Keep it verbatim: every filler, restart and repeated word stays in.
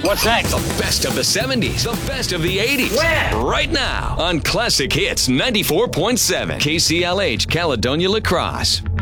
What's next? The best of the seventies, the best of the eighties. Where? Right now on Classic Hits ninety-four point seven, K C L H, Caledonia La Crosse.